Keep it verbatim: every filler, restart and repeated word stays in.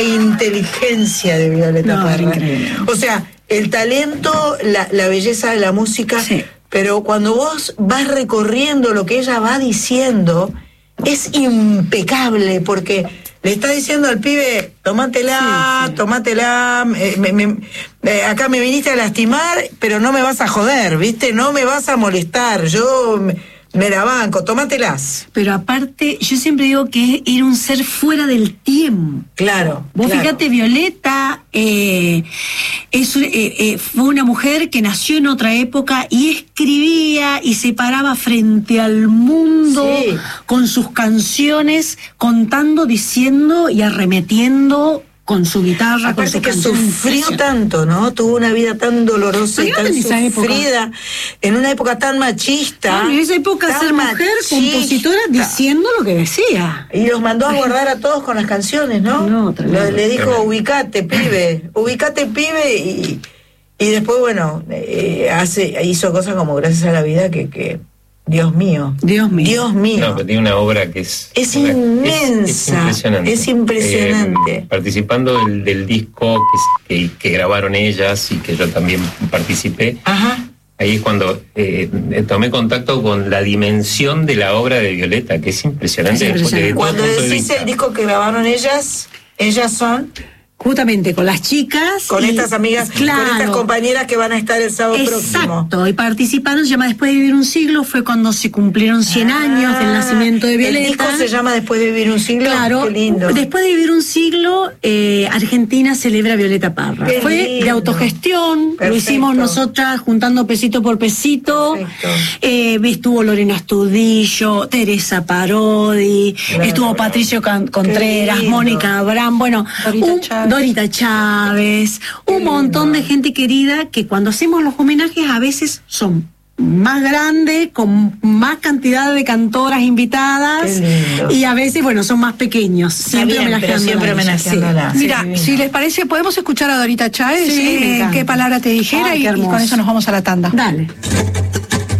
la inteligencia de Violeta No, Parra. increíble. O sea, el talento, la, la belleza de la música, sí. Pero cuando vos vas recorriendo lo que ella va diciendo, es impecable, porque le está diciendo al pibe, tómatela, sí, sí. tómatela, eh, me, me, eh, acá me viniste a lastimar, pero no me vas a joder, ¿viste? No me vas a molestar, yo me, me la banco, tómatelas. Pero aparte, yo siempre digo que era un ser fuera del tiempo. Claro. Vos claro. fíjate, Violeta eh, es, eh, eh, fue una mujer que nació en otra época y escribía y se paraba frente al mundo sí. con sus canciones, contando, diciendo y arremetiendo con su guitarra. Aparte con su que sufrió tanto, ¿no? Tuvo una vida tan dolorosa y tan sufrida, época. En una época tan machista. Bueno, en esa época ser mujer, machista. compositora, diciendo lo que decía. Y los mandó a guardar a todos con las canciones, ¿no? No, tremendo. Le dijo, tremendo. ubicate, pibe, ubicate, pibe, y, y después, bueno, eh, hace, hizo cosas como Gracias a la Vida que... que Dios mío. Dios mío. Dios mío. No, pero tiene una obra que es... Es una, inmensa. Es, es impresionante. Es impresionante. Eh, participando del, del disco que, que, que grabaron ellas y que yo también participé. Ajá. Ahí es cuando eh, tomé contacto con la dimensión de la obra de Violeta, que es impresionante. Es impresionante. Cuando decís el disco que grabaron ellas, ellas son... Justamente con las chicas. Con y, estas amigas, claro, con estas compañeras que van a estar el sábado exacto, próximo. Exacto, y participaron, se llama Después de Vivir un Siglo, fue cuando se cumplieron cien ah, años del nacimiento de Violeta. El disco se llama Después de Vivir un Siglo. Claro, qué lindo. Después de Vivir un Siglo, eh, Argentina celebra Violeta Parra. Qué fue lindo. De autogestión, perfecto. Lo hicimos nosotras juntando pesito por pesito. Eh, estuvo Lorena Astudillo, Teresa Parodi, claro, estuvo Patricio Can Contreras, Mónica Abraham, bueno, Dorita un, Chávez. Dorita Chávez. Chávez, un montón de gente querida que cuando hacemos los homenajes a veces son más grandes, con más cantidad de cantoras invitadas y a veces, bueno, son más pequeños. Siempre homenajeando. Siempre homenajeándola. Sí. Mira, sí, si les parece, podemos escuchar a Dorita Chávez, sí, ¿sí? ¿Qué palabra te dijera? Ay, y, y con eso nos vamos a la tanda. Dale.